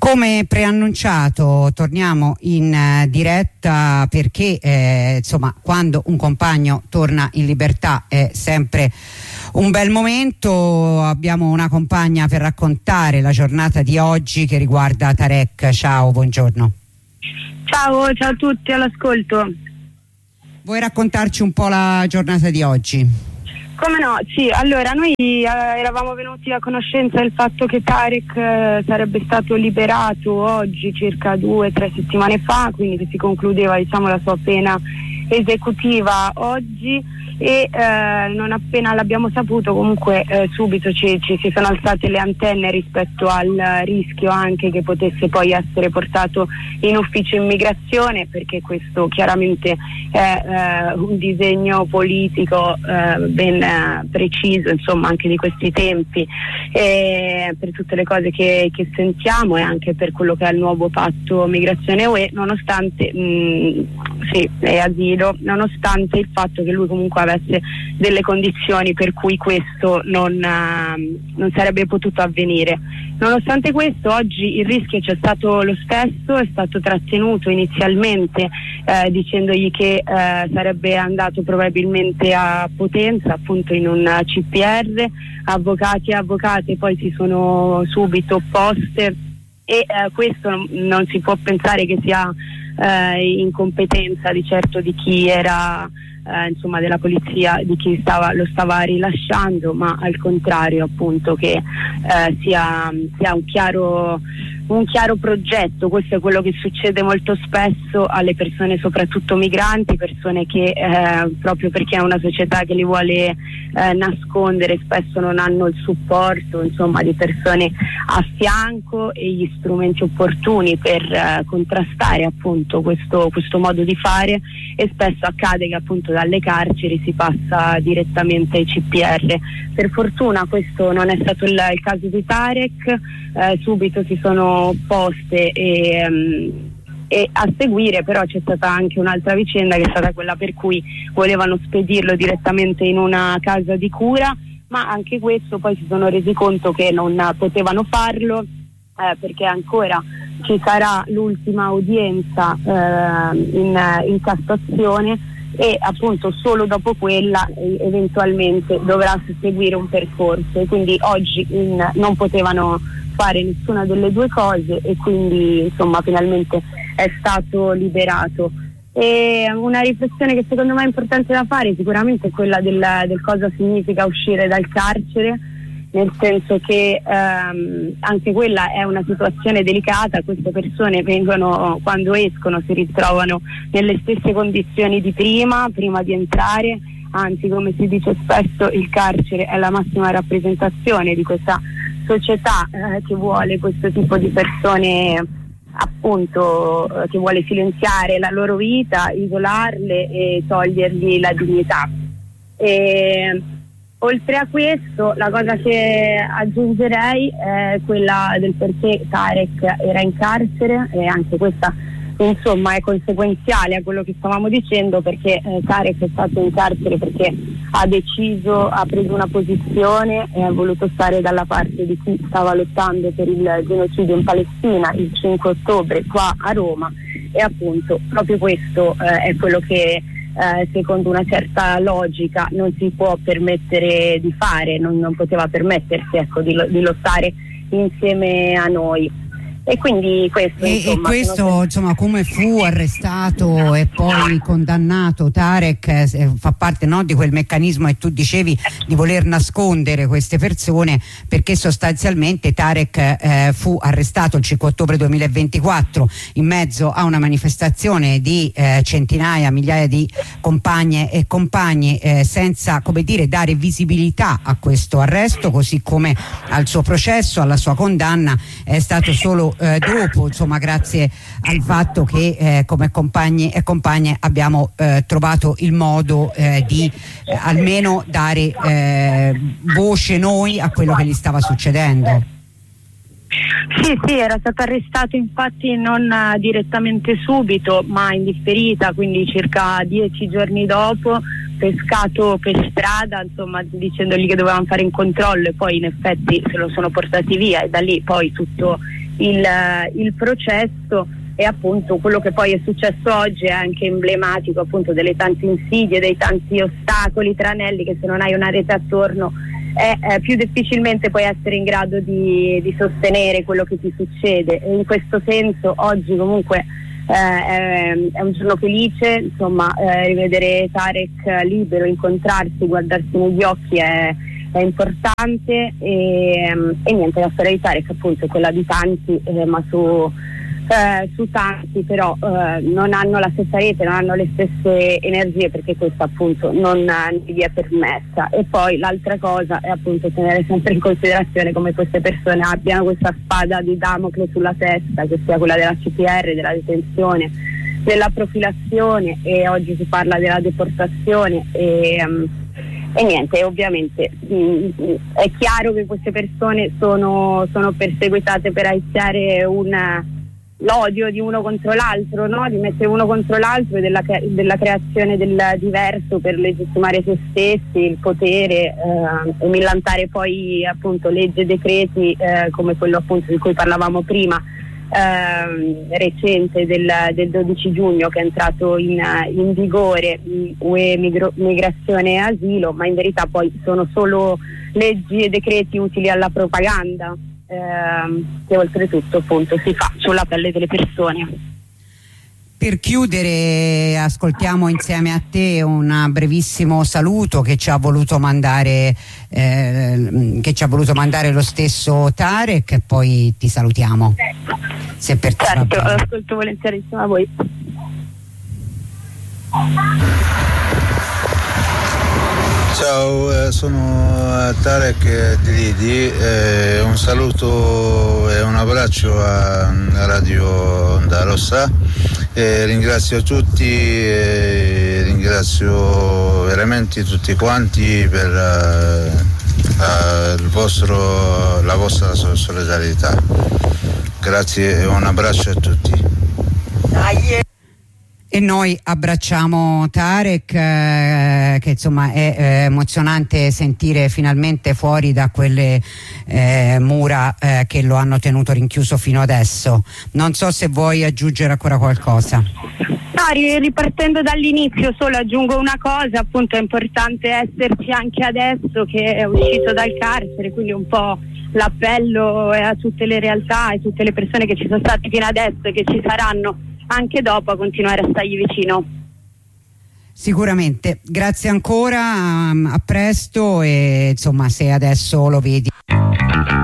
Come preannunciato torniamo in diretta perché insomma, quando un compagno torna in libertà è sempre un bel momento. Abbiamo una compagna per raccontare la giornata di oggi che riguarda Tarek. Ciao, buongiorno. Ciao a tutti all'ascolto. Vuoi raccontarci un po' la giornata di oggi? Come no, sì, allora noi eravamo venuti a conoscenza del fatto che Tarek sarebbe stato liberato oggi, circa 2 o 3 settimane fa, quindi che si concludeva, diciamo, la sua pena esecutiva oggi, e non appena l'abbiamo saputo comunque subito ci si sono alzate le antenne rispetto al rischio anche che potesse poi essere portato in ufficio immigrazione, perché questo chiaramente è un disegno politico ben preciso, insomma, anche di questi tempi, per tutte le cose che sentiamo e anche per quello che è il nuovo patto migrazione UE, nonostante e asilo, nonostante il fatto che lui comunque avesse delle condizioni per cui questo non sarebbe potuto avvenire. Nonostante questo, oggi il rischio c'è stato lo stesso, è stato trattenuto inizialmente dicendogli che sarebbe andato probabilmente a Potenza, appunto in un CPR. Avvocati e avvocate poi si sono subito opposte, e questo non si può pensare che sia incompetenza di certo di chi era insomma della polizia, di chi lo stava rilasciando, ma al contrario, appunto, che sia un chiaro progetto. Questo è quello che succede molto spesso alle persone, soprattutto migranti, persone che proprio perché è una società che li vuole nascondere, spesso non hanno il supporto, insomma, di persone a fianco e gli strumenti opportuni per contrastare appunto questo modo di fare, e spesso accade che appunto dalle carceri si passa direttamente ai CPR. Per fortuna questo non è stato il caso di Tarek. Subito si sono opposte e a seguire però c'è stata anche un'altra vicenda, che è stata quella per cui volevano spedirlo direttamente in una casa di cura, ma anche questo poi si sono resi conto che non potevano farlo perché ancora ci sarà l'ultima udienza in Cassazione, e appunto solo dopo quella eventualmente dovrà seguire un percorso, e quindi oggi non potevano fare nessuna delle due cose, e quindi insomma finalmente è stato liberato. E una riflessione che secondo me è importante da fare sicuramente è quella del cosa significa uscire dal carcere, nel senso che anche quella è una situazione delicata. Queste persone quando escono si ritrovano nelle stesse condizioni di prima di entrare, anzi, come si dice spesso, il carcere è la massima rappresentazione di questa società che vuole questo tipo di persone, appunto, che vuole silenziare la loro vita, isolarle e togliergli la dignità. Oltre a questo, la cosa che aggiungerei è quella del perché Tarek era in carcere, e anche questa insomma è conseguenziale a quello che stavamo dicendo, perché Tarek è stato in carcere perché ha preso una posizione e ha voluto stare dalla parte di chi stava lottando per il genocidio in Palestina il 5 ottobre qua a Roma, e appunto proprio questo è quello che secondo una certa logica non si può permettere di fare, non poteva permettersi, ecco, di lottare insieme a noi. E quindi questo insomma, come fu arrestato e poi condannato Tarek fa parte, no, di quel meccanismo che tu dicevi di voler nascondere queste persone, perché sostanzialmente Tarek fu arrestato il 5 ottobre 2024 in mezzo a una manifestazione di migliaia di compagne e compagni, senza, come dire, dare visibilità a questo arresto, così come al suo processo, alla sua condanna. È stato solo dopo, insomma, grazie al fatto che come compagni e compagne abbiamo trovato il modo di almeno dare voce noi a quello che gli stava succedendo. Sì, era stato arrestato infatti non direttamente subito, ma in differita, quindi circa 10 giorni dopo, pescato per strada, insomma, dicendogli che dovevano fare un controllo, e poi in effetti se lo sono portati via, e da lì poi tutto il processo. E appunto quello che poi è successo oggi è anche emblematico appunto delle tante insidie, dei tanti ostacoli, tranelli che se non hai una rete attorno più difficilmente puoi essere in grado di sostenere quello che ti succede. E in questo senso oggi comunque è un giorno felice, insomma, rivedere Tarek libero, incontrarsi, guardarsi negli occhi è importante, e niente, la storia di Tarek appunto è quella di tanti, ma su tanti però non hanno la stessa rete, non hanno le stesse energie, perché questa appunto non gli è permessa. E poi l'altra cosa è appunto tenere sempre in considerazione come queste persone abbiano questa spada di Damocle sulla testa, che sia quella della CPR, della detenzione, della profilazione, e oggi si parla della deportazione. E niente, ovviamente è chiaro che queste persone sono perseguitate per aizzare l'odio di uno contro l'altro, no? Di mettere uno contro l'altro, e della creazione del diverso per legittimare se stessi, il potere, e millantare poi appunto leggi e decreti come quello appunto di cui parlavamo prima, recente del 12 giugno, che è entrato in vigore, UE migrazione e asilo, ma in verità poi sono solo leggi e decreti utili alla propaganda, che oltretutto appunto si fa sulla pelle delle persone. Per chiudere ascoltiamo insieme a te un brevissimo saluto che ci ha voluto mandare lo stesso Tarek, e poi ti salutiamo. Se per te certo, ascolto volentierissimo a voi. Ciao, sono Tarek Dilidi, un saluto e un abbraccio a Radio Onda Rossa, ringrazio tutti, ringrazio veramente tutti quanti per la vostra solidarietà. Grazie e un abbraccio a tutti. E noi abbracciamo Tarek, che insomma è emozionante sentire finalmente fuori da quelle mura che lo hanno tenuto rinchiuso fino adesso. Non so se vuoi aggiungere ancora qualcosa. No, ripartendo dall'inizio solo aggiungo una cosa, appunto è importante esserci anche adesso che è uscito dal carcere, quindi un po' l'appello è a tutte le realtà e tutte le persone che ci sono state fino adesso e che ci saranno anche dopo, a continuare a stargli vicino. Sicuramente, grazie ancora, a presto, e insomma se adesso lo vedi